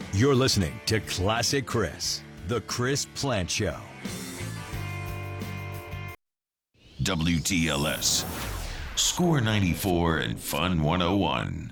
You're listening to Classic Chris, the Chris Plant Show. WTLS, Score 94 and Fun 101.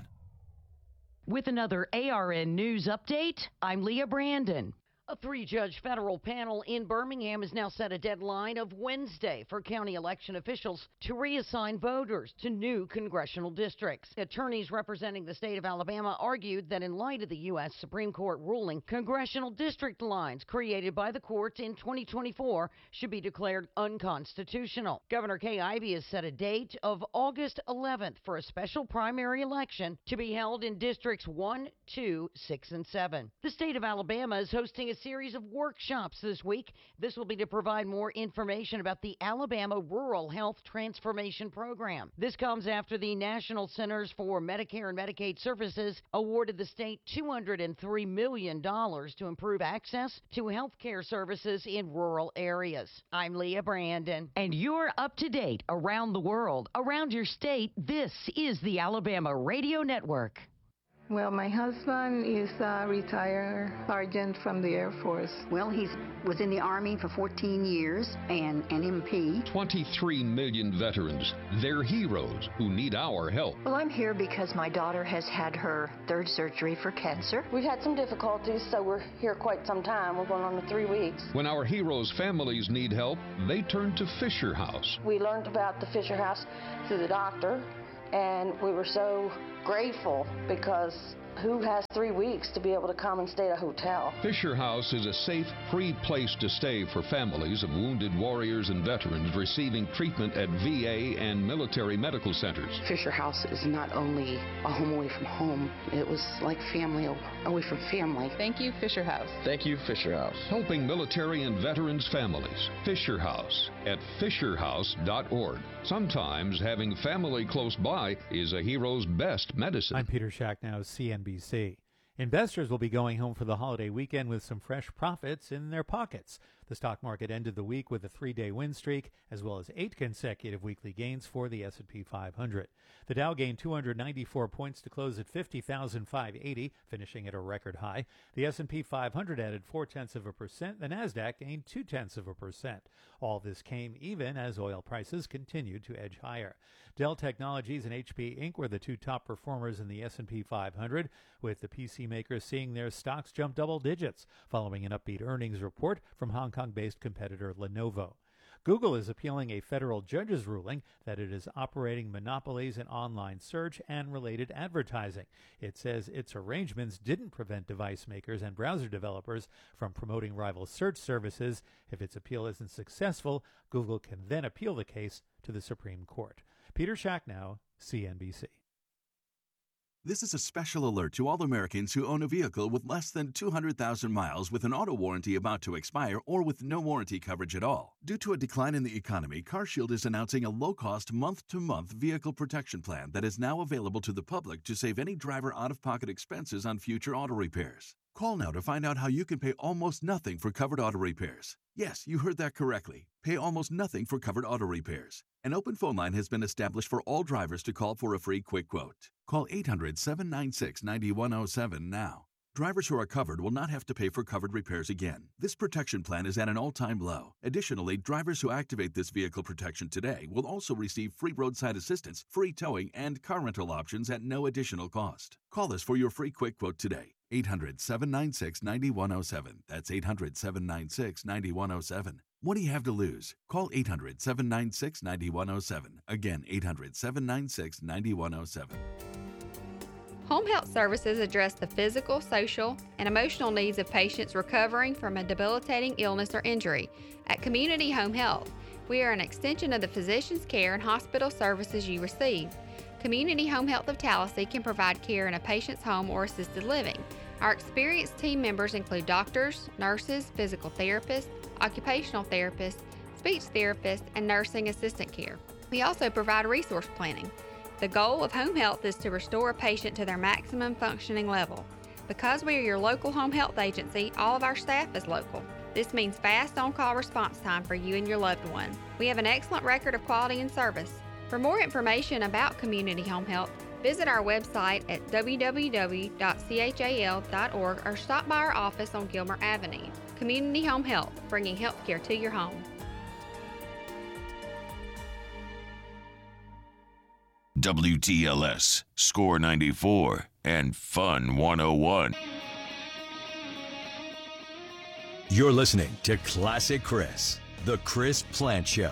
With another ARN News update, I'm Leah Brandon. A three-judge federal panel in Birmingham has now set a deadline of Wednesday for county election officials to reassign voters to new congressional districts. Attorneys representing the state of Alabama argued that in light of the U.S. Supreme Court ruling, congressional district lines created by the courts in 2024 should be declared unconstitutional. Governor Kay Ivey has set a date of August 11th for a special primary election to be held in districts 1, 2, 6, and 7. The state of Alabama is hosting a series of workshops this week. This will be to provide more information about the Alabama Rural Health Transformation Program. This comes after the National Centers for Medicare and Medicaid Services awarded the state $203 million to improve access to health care services in rural areas. I'm Leah Brandon, and you're up to date around the world, around your state. This is the Alabama Radio Network. Well, my husband is a retired sergeant from the Air Force. Well, he was in the Army for 14 years and an MP. 23 million veterans. They're heroes who need our help. Well, I'm here because my daughter has had her third surgery for cancer. We've had some difficulties, so we're here quite some time. We're going on to 3 weeks. When our heroes' families need help, they turn to Fisher House. We learned about the Fisher House through the doctor, and we were so grateful because who has 3 weeks to be able to come and stay at a hotel? Fisher House is a safe, free place to stay for families of wounded warriors and veterans receiving treatment at VA and military medical centers. Fisher House is not only a home away from home, it was like family away from family. Thank you, Fisher House. Thank you, Fisher House. Helping military and veterans' families. Fisher House at fisherhouse.org. Sometimes having family close by is a hero's best medicine. I'm Peter Shacknow, CNBC. Investors will be going home for the holiday weekend with some fresh profits in their pockets. The stock market ended the week with a 3-day win streak, as well as 8 consecutive weekly gains for the S&P 500. The Dow gained 294 points to close at 50,580, finishing at a record high. The S&P 500 added 0.4%. The Nasdaq gained 0.2%. All this came even as oil prices continued to edge higher. Dell Technologies and HP Inc. were the two top performers in the S&P 500, with the PC makers seeing their stocks jump double digits following an upbeat earnings report from Hong Kong-based competitor Lenovo. Google is appealing a federal judge's ruling that it is operating monopolies in online search and related advertising. It says its arrangements didn't prevent device makers and browser developers from promoting rival search services. If its appeal isn't successful, Google can then appeal the case to the Supreme Court. Peter Shacknow, CNBC. This is a special alert to all Americans who own a vehicle with less than 200,000 miles with an auto warranty about to expire or with no warranty coverage at all. Due to a decline in the economy, CarShield is announcing a low-cost month-to-month vehicle protection plan that is now available to the public to save any driver out-of-pocket expenses on future auto repairs. Call now to find out how you can pay almost nothing for covered auto repairs. Yes, you heard that correctly. Pay almost nothing for covered auto repairs. An open phone line has been established for all drivers to call for a free quick quote. Call 800-796-9107 now. Drivers who are covered will not have to pay for covered repairs again. This protection plan is at an all-time low. Additionally, drivers who activate this vehicle protection today will also receive free roadside assistance, free towing, and car rental options at no additional cost. Call us for your free quick quote today. 800-796-9107. That's 800-796-9107. What do you have to lose? Call 800-796-9107. Again, 800-796-9107. Home health services address the physical, social, and emotional needs of patients recovering from a debilitating illness or injury. At Community Home Health, we are an extension of the physician's care and hospital services you receive. Community Home Health of Tallahassee can provide care in a patient's home or assisted living. Our experienced team members include doctors, nurses, physical therapists, occupational therapists, speech therapists, and nursing assistant care. We also provide resource planning. The goal of home health is to restore a patient to their maximum functioning level. Because we are your local home health agency, all of our staff is local. This means fast on-call response time for you and your loved one. We have an excellent record of quality and service. For more information about Community Home Health, Visit our website at www.chal.org or stop by our office on Gilmer Avenue. Community Home Health, bringing healthcare to your home. WTLS, Score 94, and Fun 101. You're listening to Classic Chris, the Chris Plant Show.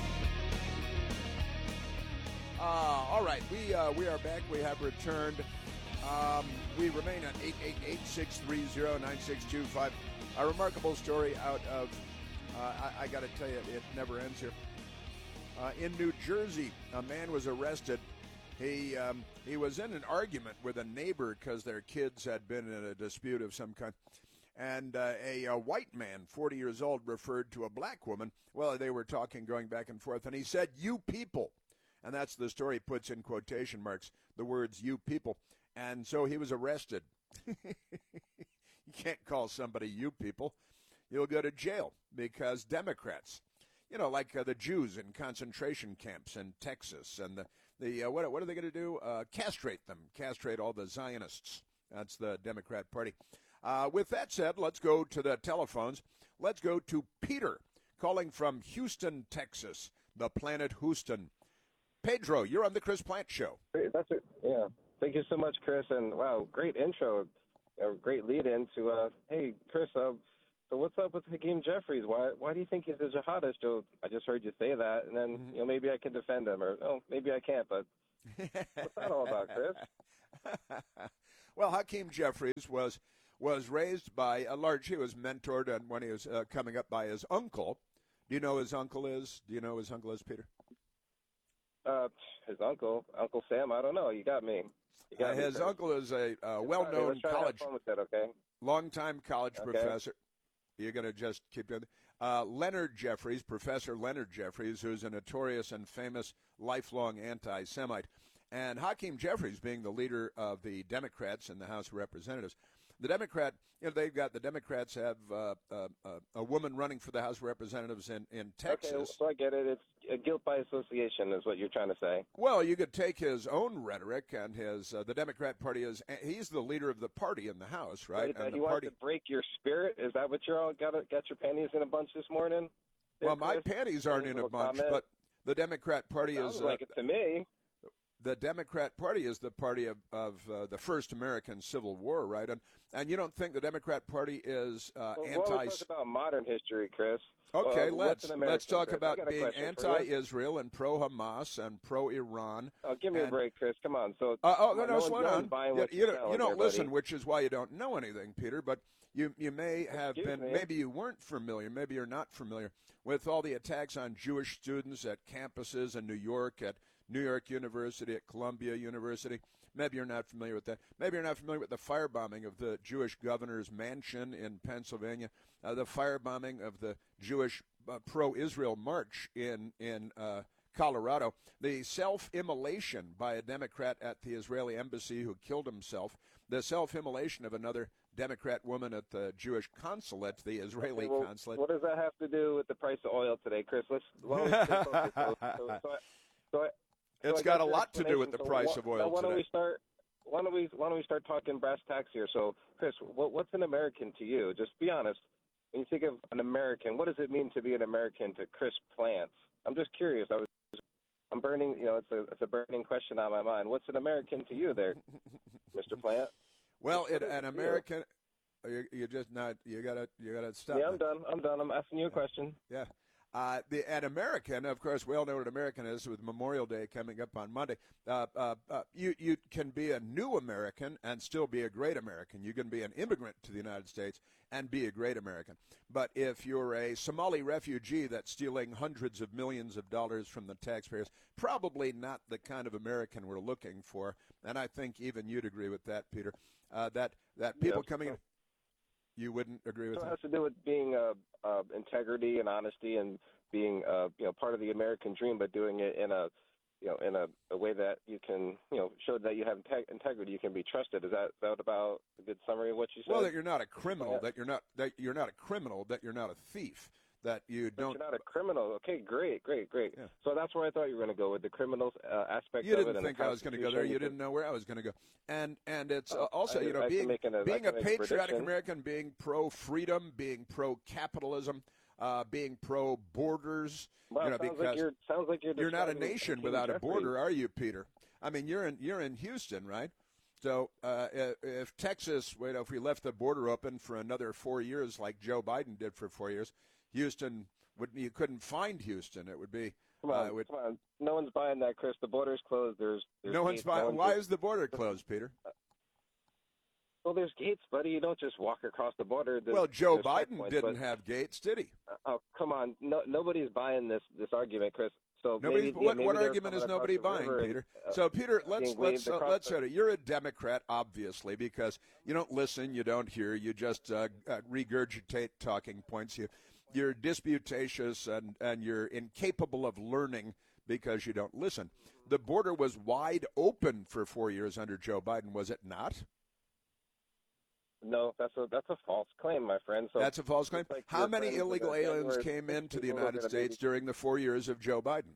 All right, we are back. We have returned. We remain at 888-630-9625. A remarkable story out of, I got to tell you, it never ends here. In New Jersey, a man was arrested. He was in an argument with a neighbor because their kids had been in a dispute of some kind. And a white man, 40 years old, referred to a black woman. Well, they were talking, going back and forth, and he said, "You people." And that's the story, puts in quotation marks the words, "you people." And so he was arrested. You can't call somebody "you people." You'll go to jail because Democrats, like the Jews in concentration camps in Texas, and what are they going to do? Castrate them, castrate all the Zionists. That's the Democrat Party. With that said, let's go to the telephones. Let's go to Peter, calling from Houston, Texas, the planet Houston. Pedro, you're on the Chris Plant Show. That's it. Yeah. Thank you so much, Chris. And wow, great intro. A great lead into, hey, Chris, so what's up with Hakeem Jeffries? Why do you think he's a jihadist? I just heard you say that, and then maybe I can defend him, or maybe I can't. But what's that all about, Chris? Well, Hakeem Jeffries was raised by he was mentored, and when he was coming up, by his uncle. Do you know who his uncle is? Peter? His uncle Sam. I don't know. You got me. His uncle is a well-known longtime college professor. You're going to just keep doing that. Leonard Jeffries, Professor Leonard Jeffries, who's a notorious and famous lifelong anti-Semite. And Hakeem Jeffries being the leader of the Democrats in the House of Representatives. The Democrats have a woman running for the House of Representatives in Texas. Okay, so I get it. It's a guilt by association is what you're trying to say. Well, you could take his own rhetoric and the Democrat Party he's the leader of the party in the House, right? And you want to break your spirit? Is that what you're all got your panties in a bunch this morning? Well, my panties aren't in a bunch, but the Democrat Party is like it to me. The Democrat Party is the party of the first American Civil War, right? And you don't think the Democrat Party is anti? Well, let's talk about modern history, Chris. Okay, let's talk about being anti-Israel and pro-Hamas and pro-Iran. Oh, give me a break, Chris. Come on. So slow down. You don't listen, which is why you don't know anything, Peter. But you may have maybe you weren't familiar, maybe you're not familiar with all the attacks on Jewish students at campuses in New York, at New York University, at Columbia University. Maybe you're not familiar with that. Maybe you're not familiar with the firebombing of the Jewish governor's mansion in Pennsylvania, the firebombing of the Jewish pro-Israel march in Colorado, the self-immolation by a Democrat at the Israeli embassy who killed himself, the self-immolation of another Democrat woman at the Jewish consulate, the Israeli consulate. What does that have to do with the price of oil today, Chris? It's got a lot to do with the price of oil today. Why don't we start talking brass tacks here? So, Chris, what's an American to you? Just be honest. When you think of an American, what does it mean to be an American to Chris Plants? I'm just curious. I'm burning. It's a burning question on my mind. What's an American to you, there, Mr. Plant? Well, an American. You're just not. You gotta stop. Yeah, I'm done. I'm asking you a question. Yeah. An American, of course, we all know what an American is with Memorial Day coming up on Monday. You can be a new American and still be a great American. You can be an immigrant to the United States and be a great American. But if you're a Somali refugee that's stealing hundreds of millions of dollars from the taxpayers, probably not the kind of American we're looking for. And I think even you'd agree with that, Peter, that people coming in. You wouldn't agree with that? It has to do with being integrity and honesty and being part of the American dream, but doing it in a way that you can show that you have integrity. You can be trusted. Is that about a good summary of what you said? Well, that you're not a criminal. That you're not a criminal. That you're not a thief. that you don't. But you're not a criminal. Okay, great. Yeah. So that's where I thought you were going to go with the criminal aspect You of it. didn't think I was going to go there. You didn't know where I was going to go. And it's also, being a patriotic American, being pro-freedom, being pro-capitalism, being pro-borders. Well, because sounds like you're not a nation without a border, are you, Peter? I mean, you're in Houston, right? So if Texas, if we left the border open for another 4 years, like Joe Biden did for 4 years, Houston you couldn't find Houston. It would be. Come on. No one's buying that, Chris. The border's closed. There's no one's buying. Why is the border closed, Peter? Well, there's gates, buddy. You don't just walk across the border. Joe Biden didn't have gates, did he? Oh, come on. No, nobody's buying this argument, Chris. So what argument is nobody buying, Peter? So, Peter, let's start it. You're a Democrat, obviously, because you don't listen, you don't hear, you just regurgitate talking points. You're disputatious and you're incapable of learning because you don't listen. The border was wide open for 4 years under Joe Biden, was it not? No, that's a false claim, my friend. So that's a false claim? How many illegal aliens came into the United States during the 4 years of Joe Biden?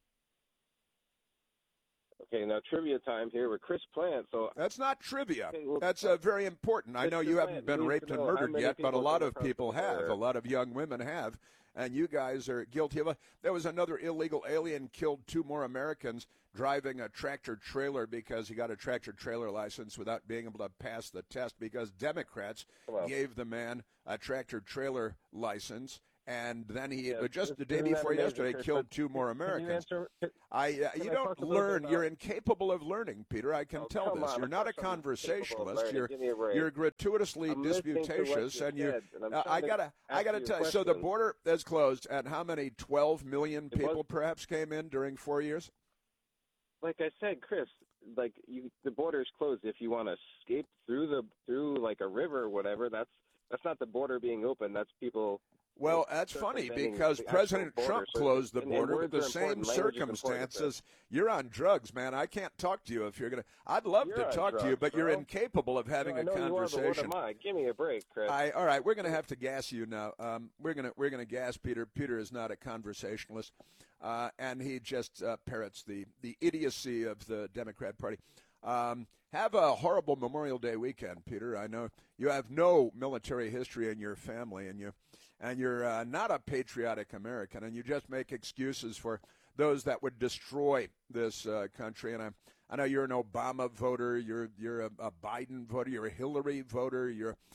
Okay, now trivia time here with Chris Plant. So that's not trivia. That's very important. I know you haven't been raped and murdered yet, but a lot of people have. A lot of young women have, and you guys are guilty of it. There was another illegal alien killed 2 more Americans driving a tractor trailer because he got a tractor trailer license without being able to pass the test because Democrats gave the man a tractor trailer license. And then he just the day before yesterday killed 2 more Americans. You don't learn. You're incapable of learning, Peter. I can tell this. You're not a conversationalist. You're gratuitously disputatious, and you. I gotta tell you. So the border is closed, and how many 12 million people perhaps came in during 4 years? Like I said, Chris, the border is closed. If you want to escape through like a river or whatever, that's not the border being open. That's people. Well, that's funny because President Trump closed the border with the same circumstances. You're on drugs, man. I can't talk to you if you're going to. I'd love to talk to you, but you're incapable of having a conversation. Give me a break, Chris. All right, we're going to have to gas you now. We're going to gas Peter. Peter is not a conversationalist, and he just parrots the idiocy of the Democrat Party. Have a horrible Memorial Day weekend, Peter. I know you have no military history in your family, and you're not a patriotic American, and you just make excuses for those that would destroy this country. And I know you're an Obama voter, you're a Biden voter, you're a Hillary voter,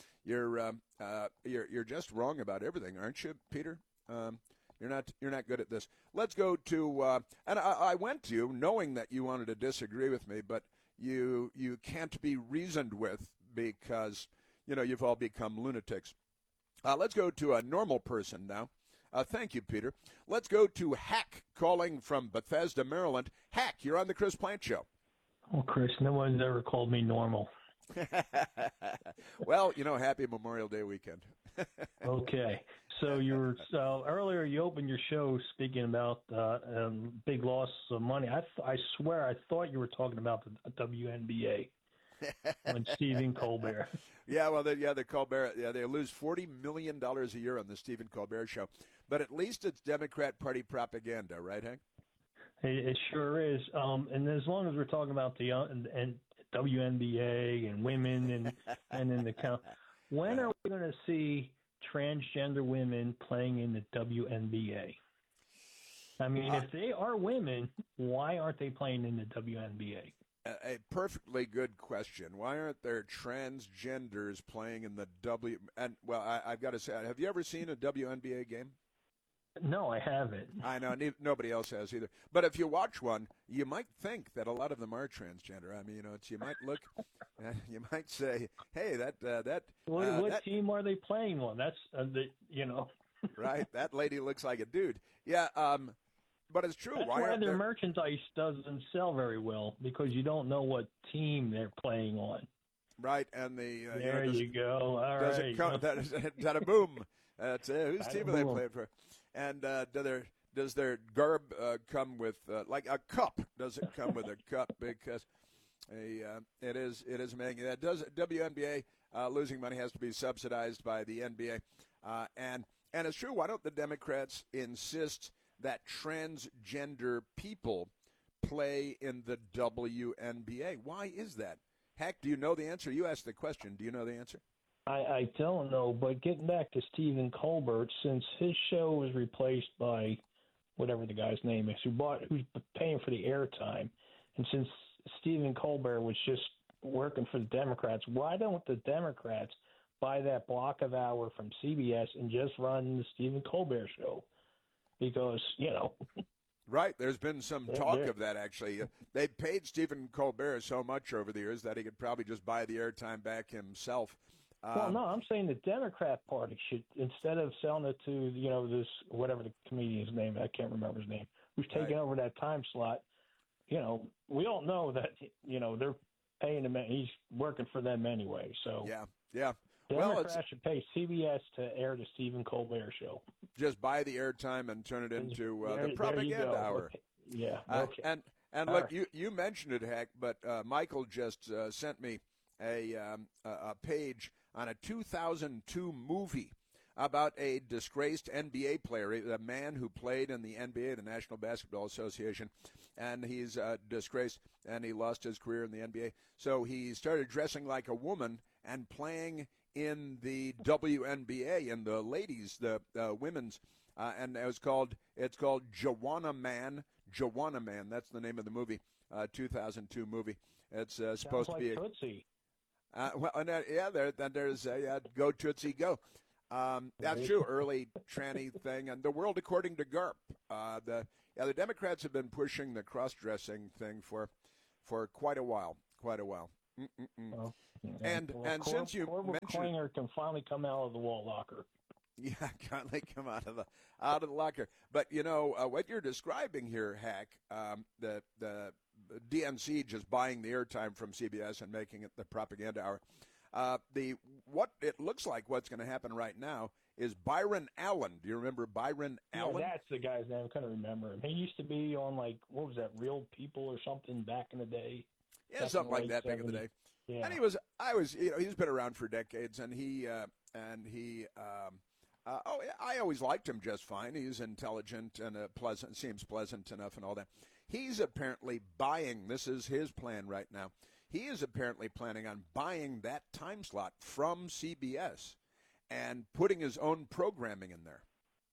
you're just wrong about everything, aren't you, Peter? You're not good at this. Let's go to and I went to you knowing that you wanted to disagree with me, but you can't be reasoned with because you've all become lunatics. Let's go to a normal person now. Thank you, Peter. Let's go to Hack calling from Bethesda, Maryland. Hack, you're on the Chris Plant Show. Oh, Chris, no one's ever called me normal. Well, happy Memorial Day weekend. Okay. So earlier you opened your show speaking about big loss of money. I swear I thought you were talking about the WNBA and Stephen Colbert. Yeah, well, the Colbert, they lose $40 million a year on the Stephen Colbert show. But at least it's Democrat Party propaganda, right, Hank? It sure is. And as long as we're talking about the and WNBA and women and in the count, when are we going to see transgender women playing in the WNBA? I mean, if they are women, why aren't they playing in the WNBA? A perfectly good question. Why aren't there transgenders playing in the I've got to say, have you ever seen a WNBA game? No, I haven't. I know, nobody else has either. But if you watch one, you might think that a lot of them are transgender. I mean, you might look, you might say, hey, what team are they playing on? That's, Right, that lady looks like a dude. Yeah, but it's true. That's why their merchandise doesn't sell very well, because you don't know what team they're playing on. Right, and there you go. All right. That a boom. That's whose team are they playing for? And does their garb come with like a cup? Does it come with a cup? Because it is amazing. That does WNBA losing money has to be subsidized by the NBA, and And it's true. Why don't the Democrats insist that transgender people play in the WNBA? Why is that? Heck, do you know the answer? You asked the question. Do you know the answer? I don't know, but getting back to Stephen Colbert, since his show was replaced by whatever the guy's name is, who's paying for the airtime, and since Stephen Colbert was just working for the Democrats, why don't the Democrats buy that block of hour from CBS and just run the Stephen Colbert show? Because, Right. There's been some talk of that, actually. They've paid Stephen Colbert so much over the years that he could probably just buy the airtime back himself. Well, no, I'm saying the Democrat Party should, instead of selling it to, this, whatever the comedian's name, I can't remember his name, who's taking over that time slot, we all know that, they're paying him, he's working for them anyway. So yeah. Democrats should pay CBS to air the Stephen Colbert show. Just buy the airtime and turn it into the propaganda hour. Yeah. Okay. And look, you mentioned it, Heck, but Michael just sent me a page on a 2002 movie about a disgraced NBA player, a man who played in the NBA, the National Basketball Association, and he's disgraced, and he lost his career in the NBA. So he started dressing like a woman and playing in the WNBA, in the ladies, the women's, and it's called Joanna Man. Joanna Man, that's the name of the movie, 2002 movie. It's supposed to be Tootsie. There's Go Tootsie Go. That's true, early tranny thing, and the world according to Garp. The Democrats have been pushing the cross-dressing thing for quite a while. Well, and since you mentioned, Klinger can finally come out of the wall locker. Yeah, finally come out of the locker. But what you're describing here, Hack, the DNC just buying the airtime from CBS and making it the propaganda hour. What it looks like what's going to happen right now is Byron Allen. Do you remember Byron Allen? Yeah, that's the guy's name. I couldn't remember him. He used to be on what was that, Real People or something back in the day. Yeah, something like that back in the day. Yeah. And he's been around for decades, and I always liked him just fine. He's intelligent and seems pleasant enough and all that. He's apparently buying, this is his plan right now, he is apparently planning on buying that time slot from CBS and putting his own programming in there.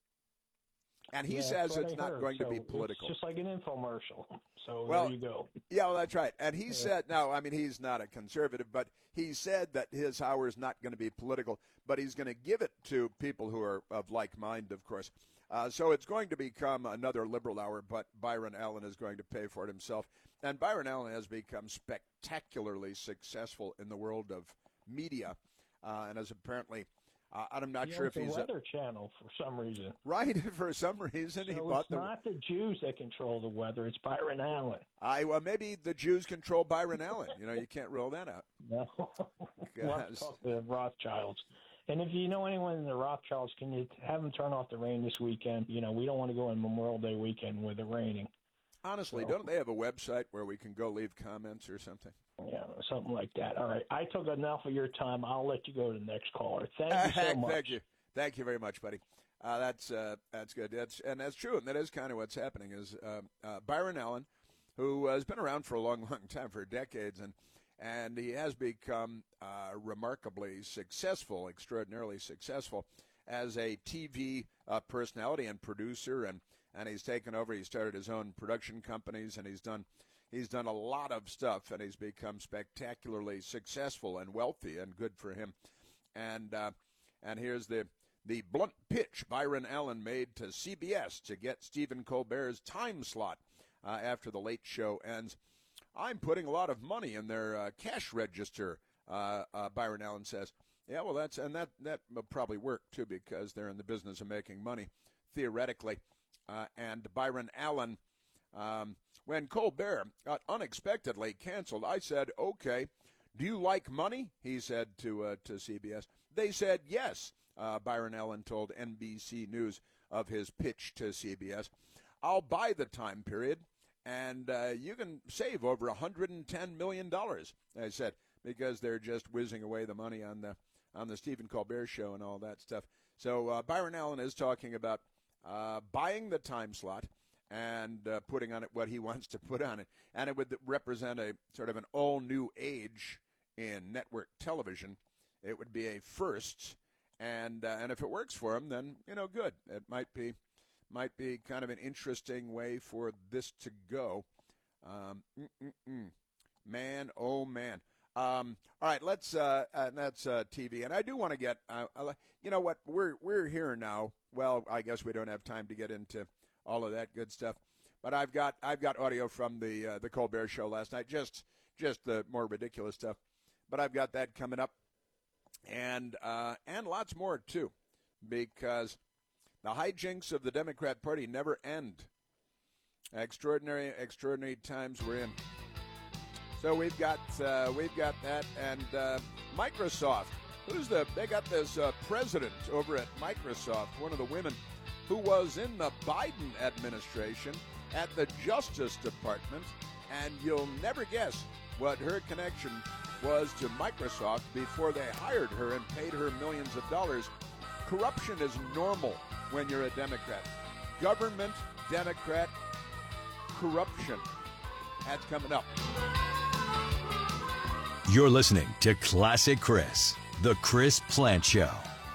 And he says it's not going to be political. It's just like an infomercial. So there you go. Yeah, well, that's right. And he said, he's not a conservative, but he said that his hour is not going to be political, but he's going to give it to people who are of like mind, of course. So it's going to become another liberal hour, but Byron Allen is going to pay for it himself. And Byron Allen has become spectacularly successful in the world of media, and is apparently... I'm not sure if he's a Weather Channel for some reason. Right, for some reason he bought it's not the Jews that control the weather; it's Byron Allen. Well, maybe the Jews control Byron Allen. You can't rule that out. No, we'll have to talk to the Rothschilds. And if you know anyone in the Rothschilds, can you have them turn off the rain this weekend? We don't want to go on Memorial Day weekend with it raining. Honestly, don't they have a website where we can go leave comments or something? Yeah, something like that. All right. I took enough of your time. I'll let you go to the next caller. Thank you so much. Thank you very much, buddy. That's good. That's true, and that is kind of what's happening. Is Byron Allen, who has been around for a long time, for decades, and he has become remarkably successful, extraordinarily successful as a TV personality and producer, and he's taken over. He started his own production companies, and he's done a lot of stuff, and he's become spectacularly successful and wealthy, and good for him. And here's the blunt pitch Byron Allen made to CBS to get Stephen Colbert's time slot after the Late Show ends. I'm putting a lot of money in their cash register, Byron Allen says. Yeah, well, that will probably work, too, because they're in the business of making money, theoretically. And Byron Allen, when Colbert got unexpectedly canceled, I said, okay, do you like money? He said to CBS. They said yes, Byron Allen told NBC News of his pitch to CBS. I'll buy the time period, and you can save over $110 million, I said, because they're just whizzing away the money on on the Stephen Colbert Show and all that stuff. So Byron Allen is talking about buying the time slot and putting on it what he wants to put on it. And it would represent a sort of an all-new age in network television. It would be a first. And if it works for him, then, good. It might be kind of an interesting way for this to go. Man, oh, man. All right, that's TV. And I do want to get, you know what, we're here now. Well, I guess we don't have time to get into all of that good stuff. But I've got audio from the Colbert Show last night, just the more ridiculous stuff. But I've got that coming up, and lots more too, because the hijinks of the Democrat Party never end. Extraordinary times we're in. So we've got that, and Microsoft. They got this president over at Microsoft, one of the women who was in the Biden administration at the Justice Department, and you'll never guess what her connection was to Microsoft before they hired her and paid her millions of dollars. Corruption is normal when you're a Democrat. Government, Democrat, corruption. That's coming up. You're listening to Classic Chris, the Chris Plante Show.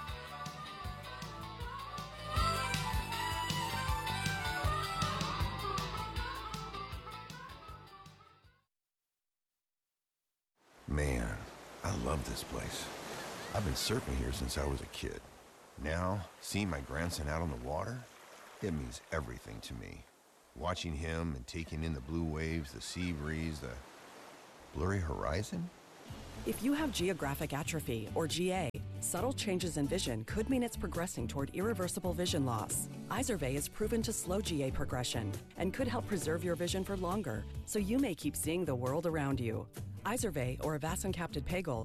Man, I love this place. I've been surfing here since I was a kid. Now, seeing my grandson out on the water, it means everything to me. Watching him and taking in the blue waves, the sea breeze, the blurry horizon. If you have geographic atrophy, or GA, subtle changes in vision could mean it's progressing toward irreversible vision loss. Izervay is proven to slow GA progression and could help preserve your vision for longer, so you may keep seeing the world around you. Izervay, or avastin-capted Pagol,